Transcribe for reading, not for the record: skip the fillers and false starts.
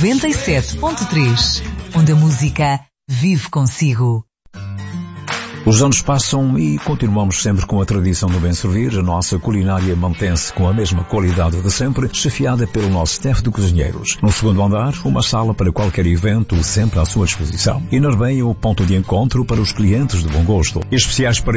97.3, onde a música vive consigo. Os anos passam e continuamos sempre com a tradição do bem servir. A nossa culinária mantém-se com a mesma qualidade de sempre, chefiada pelo nosso staff de cozinheiros. No segundo andar, uma sala para qualquer evento, sempre à sua disposição. E na Arbeia, o ponto de encontro para os clientes de bom gosto. Especiais para